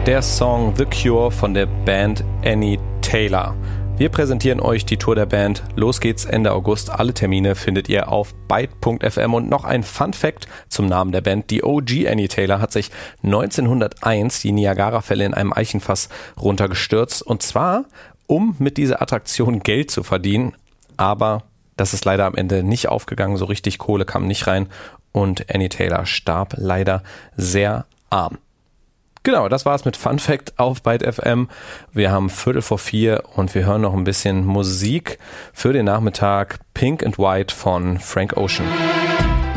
der Song The Cure von der Band Annie Taylor. Wir präsentieren euch die Tour der Band. Los geht's Ende August. Alle Termine findet ihr auf byte.fm. Und noch ein Fun-Fact zum Namen der Band. Die OG Annie Taylor hat sich 1901 die Niagara-Fälle in einem Eichenfass runtergestürzt. Und zwar, um mit dieser Attraktion Geld zu verdienen. Aber das ist leider am Ende nicht aufgegangen. So richtig Kohle kam nicht rein. Und Annie Taylor starb leider sehr arm. Genau, das war's mit Fun Fact auf Byte FM. Wir haben 3:45 und wir hören noch ein bisschen Musik für den Nachmittag. Pink and White von Frank Ocean.